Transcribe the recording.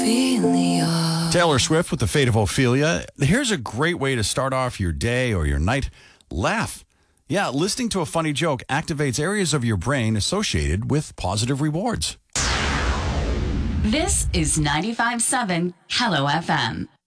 Ophelia. Taylor Swift with The Fate of Ophelia. Here's a great way to start off your day or your night. Laugh. Yeah, listening to a funny joke activates areas of your brain associated with positive rewards. This is 95.7 Hello FM.